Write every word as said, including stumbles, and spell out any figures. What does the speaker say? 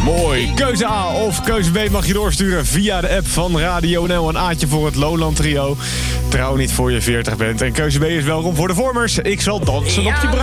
Mooi. Keuze A of keuze B mag je doorsturen via de app van Radio N L. Een Aatje voor het Lowland Trio. Trouw niet voor je veertig bent. En keuze B is welkom voor de Vormers. Ik zal dansen op je bruid.